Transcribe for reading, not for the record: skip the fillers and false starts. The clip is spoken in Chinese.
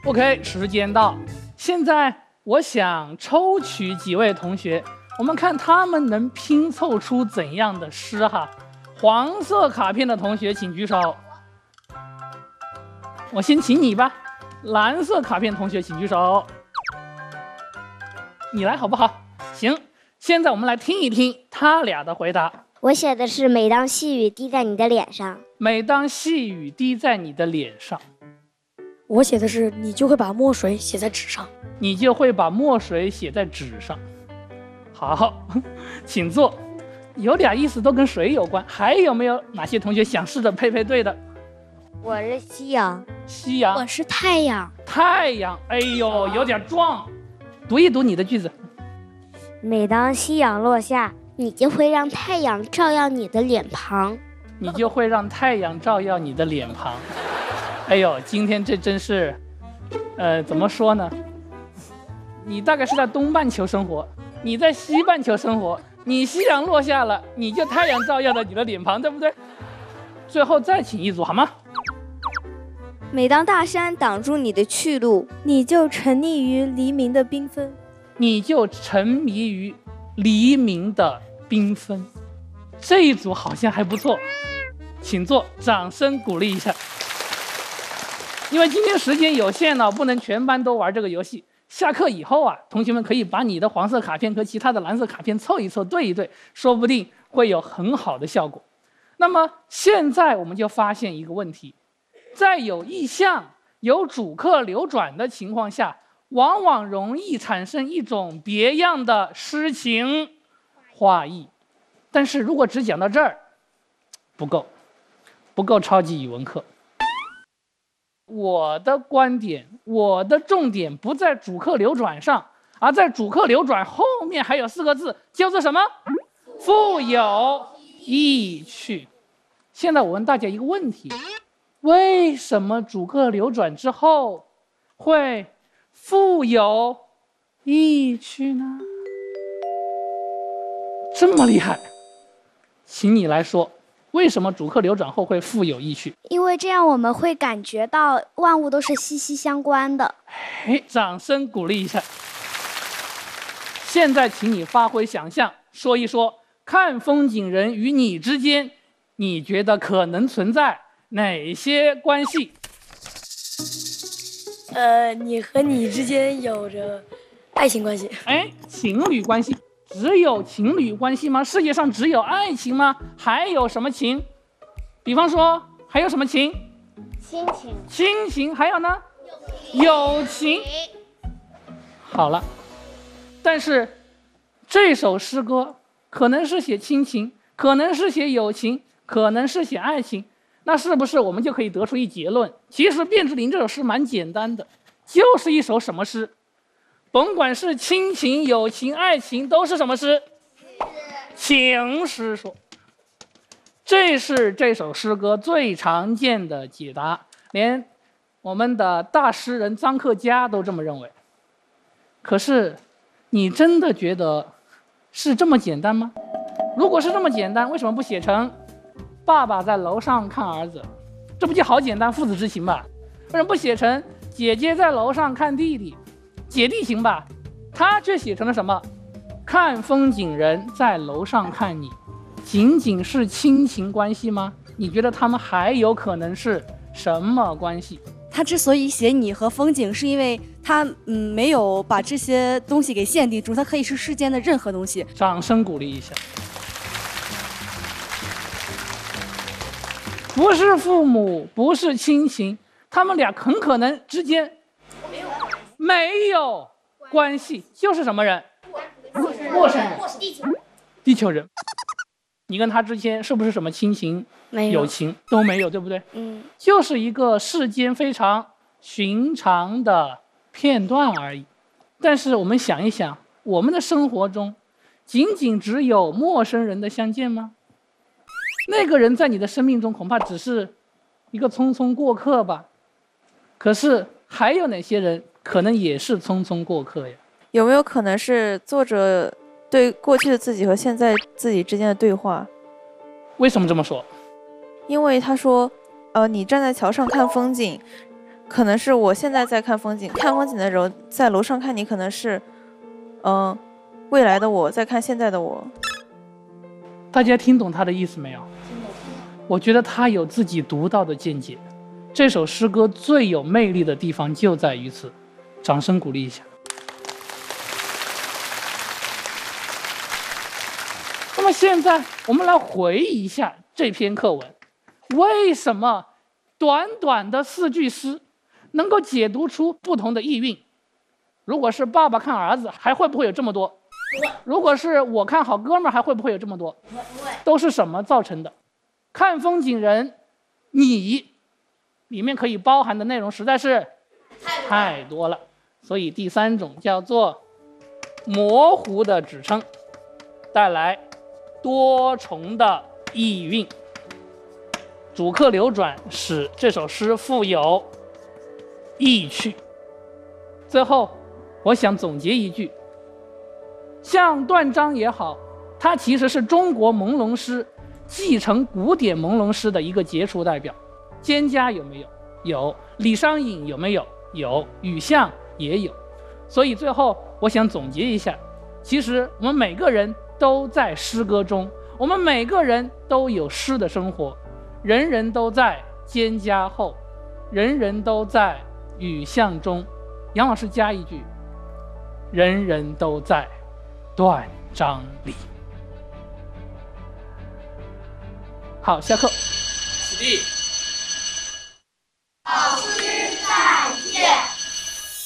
OK， 时间到，现在我想抽取几位同学，我们看他们能拼凑出怎样的诗哈。黄色卡片的同学请举手，我先请你吧。蓝色卡片同学请举手，你来好不好？行，现在我们来听一听他俩的回答。 我写的是每当细雨滴在你的脸上。 每当细雨滴在你的脸上。 我写的是你就会把墨水写在纸上。 你就会把墨水写在纸上。好，请坐。有点意思，都跟水有关。还有没有哪些同学想试着配对的？ 我是夕阳。 夕阳。 我是太阳。 太阳，哎呦，有点壮。读一读你的句子。 每当夕阳落下，你就会让太阳照耀你的脸庞。 你就会让太阳照耀你的脸庞。哎呦，今天这真是，怎么说呢？你大概是在东半球生活，你在西半球生活，你夕阳落下了，你就太阳照耀了你的脸庞，对不对？最后再请一组好吗？ 每当大山挡住你的去路，你就沉溺于黎明的缤纷。 你就沉迷于黎明的缤纷。这一组好像还不错，请坐，掌声鼓励一下。因为今天时间有限了，不能全班都玩这个游戏。下课以后啊，同学们可以把你的黄色卡片和其他的蓝色卡片凑一凑，对一对，说不定会有很好的效果。那么现在我们就发现一个问题，在有意象、有主客流转的情况下，往往容易产生一种别样的诗情画意。但是如果只讲到这儿，不够超级语文课。我的观点，我的重点不在主客流转上，而在主客流转后面还有4个字，叫做什么？富有意趣。现在我问大家一个问题，为什么主客流转之后会富有意趣呢？这么厉害，请你来说，为什么主客流转后会富有意趣？ 因为这样我们会感觉到万物都是息息相关的。 掌声鼓励一下。现在请你发挥想象，说一说看风景人与你之间，你觉得可能存在哪些关系？ 你和你之间有着爱情关系。 情侣关系。只有情侣关系吗？世界上只有爱情吗？还有什么情？比方说还有什么情？亲情。还有呢？友情。好了，但是这首诗歌可能是写亲情，可能是写友情，可能是写爱情，那是不是我们就可以得出一结论？其实卞之琳这首诗蛮简单的，就是一首什么诗？甭管是亲情、友情、爱情，都是什么诗？情诗说。这是这首诗歌最常见的解答，连我们的大诗人臧克家都这么认为。可是，你真的觉得是这么简单吗？如果是这么简单，为什么不写成爸爸在楼上看儿子？这不就好简单，父子之情吧？为什么不写成姐姐在楼上看弟弟？姐弟情吧，他却写成了什么？看风景人在楼上看你，仅仅是亲情关系吗？你觉得他们还有可能是什么关系？ 他之所以写你和风景，是因为他没有把这些东西给限定住，它可以是世间的任何东西。 掌声鼓励一下。不是父母，不是亲情，他们俩很可能之间没有关系，就是什么人？陌生人，地球人。你跟他之间是不是什么亲情、友情都没有，对不对？就是一个世间非常寻常的片段而已。但是我们想一想，我们的生活中，仅仅只有陌生人的相见吗？那个人在你的生命中恐怕只是一个匆匆过客吧。可是还有哪些人可能也是匆匆过客呀？ 有没有可能是作者对过去的自己和现在自己之间的对话？ 为什么这么说？ 因为他说，你站在桥上看风景， 可能是我现在在看风景，看风景的时候，在楼上看你，可能是，未来的我在看现在的我。 大家听懂他的意思没有？我觉得他有自己独到的见解。这首诗歌最有魅力的地方就在于此，掌声鼓励一下。那么现在我们来回忆一下这篇课文，为什么短短的4句诗能够解读出不同的意蕴？如果是爸爸看儿子，还会不会有这么多？如果是我看好哥们儿，还会不会有这么多？都是什么造成的？看风景人，你里面可以包含的内容实在是太多了，所以第3种叫做模糊的指称，带来多重的意蕴。主客流转，使这首诗富有意趣。最后，我想总结一句：像断章也好，它其实是中国朦胧诗继承古典朦胧诗的一个杰出代表。蒹葭有没有？有。李商隐有没有？有。雨巷也有。所以最后我想总结一下，其实我们每个人都在诗歌中，我们每个人都有诗的生活，人人都在蒹葭后，人人都在雨巷中。杨老师加一句：人人都在断章里。好，下课。起立。